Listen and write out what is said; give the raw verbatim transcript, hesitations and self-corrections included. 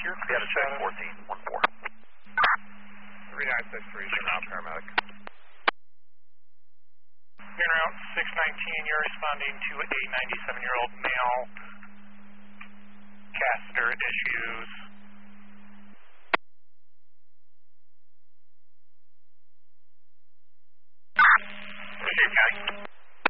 your crew status? fourteen one four. three nine six three, you're now paramedic. You're in route six nineteen, you're responding to a ninety-seven-year-old male, catheter issues. Sheriff County.